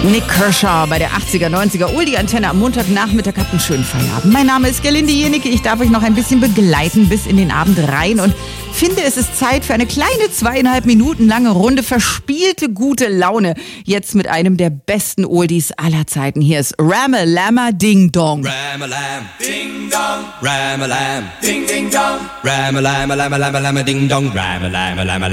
Nick Kershaw bei der 80er, 90er Oldie-Antenne am Montagnachmittag. Habt einen schönen Feierabend. Mein Name ist Gerlinde Jennecke. Ich darf euch noch ein bisschen begleiten bis in den Abend rein und finde, es ist Zeit für eine kleine 2,5 Minuten lange Runde verspielte gute Laune. Jetzt mit einem der besten Oldies aller Zeiten. Hier ist Ram-a-Lamma Ding Dong. Ram-a-lam, Ding Dong, Ram-a-lam, Ding Ding Dong, Ram-a-lam, Lam-a-lam, Lam-a-lam, Ding Dong, Ram-a-lam, Lam-a-lam.